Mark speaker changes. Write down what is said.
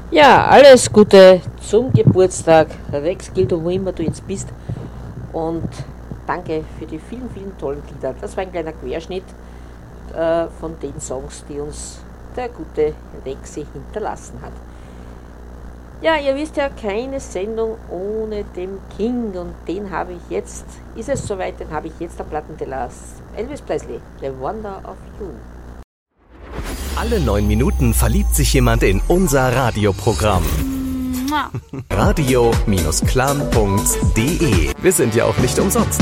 Speaker 1: Ja, alles Gute zum Geburtstag, Rex Gildo, wo immer du jetzt bist. Und danke für die vielen, vielen tollen Lieder. Das war ein kleiner Querschnitt von den Songs, die uns der gute Rexi hinterlassen hat. Ja, ihr wisst ja, keine Sendung ohne den King. Und den habe ich jetzt, ist es soweit, den habe ich jetzt am Plattenteller. Elvis Presley, The Wonder of You.
Speaker 2: Alle 9 Minuten verliebt sich jemand in unser Radioprogramm. Radio-clan.de. Wir sind ja auch nicht umsonst.